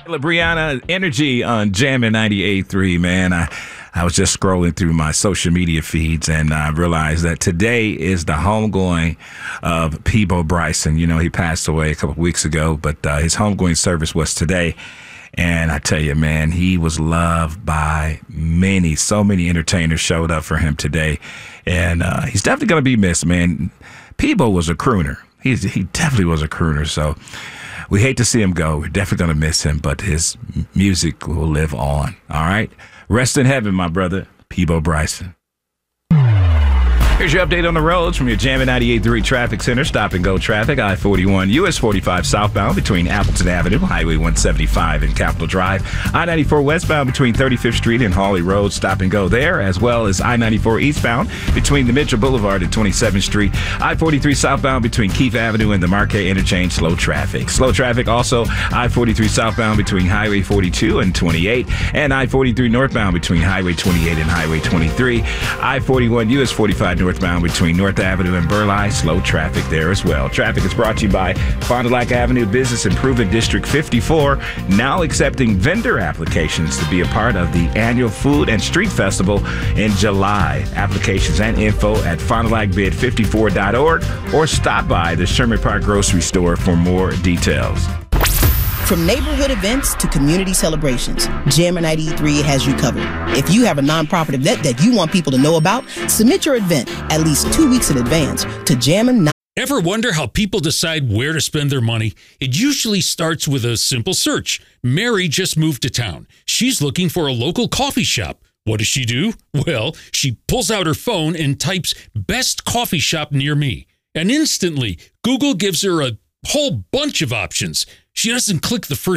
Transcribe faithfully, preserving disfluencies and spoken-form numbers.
Brianna, Energy on Jammin' ninety-eight point three, man. I, I was just scrolling through my social media feeds and I realized that today is the homegoing of Peabo Bryson. You know, he passed away a couple of weeks ago, but uh, his homegoing service was today. And I tell you, man, he was loved by many. So many entertainers showed up for him today. And uh, he's definitely going to be missed, man. Peabo was a crooner. He's, he definitely was a crooner. So we hate to see him go. We're definitely going to miss him, but his music will live on. All right? Rest in heaven, my brother, Peabo Bryson. Here's your update on the roads from your Jammin' ninety-eight point three Traffic Center. Stop and go traffic. I forty-one, U S forty-five southbound between Appleton Avenue, Highway one seventy-five and Capitol Drive. I ninety-four westbound between thirty-fifth Street and Hawley Road. Stop and go there, as well as I ninety-four eastbound between the Mitchell Boulevard and twenty-seventh Street. I forty-three southbound between Keith Avenue and the Marquette Interchange. Slow traffic. Slow traffic also I forty-three southbound between Highway forty-two and twenty-eight. And I forty-three northbound between Highway twenty-eight and Highway twenty-three. I forty-one, U S forty-five northbound between North Avenue and Burleigh. Slow traffic there as well. Traffic is brought to you by Fond du Lac Avenue Business Improvement District fifty-four, now accepting vendor applications to be a part of the annual Food and Street Festival in July. Applications and info at fond du lac bid fifty-four dot org or stop by the Sherman Park Grocery Store for more details. From neighborhood events to community celebrations, Jammin' ninety-eight point three has you covered. If you have a nonprofit event that you want people to know about, submit your event at least two weeks in advance to Jammin'. Ever wonder how people decide where to spend their money? It usually starts with a simple search. Mary just moved to town. She's looking for a local coffee shop. What does she do? Well, she pulls out her phone and types "best coffee shop near me." And instantly, Google gives her a whole bunch of options. She doesn't click the first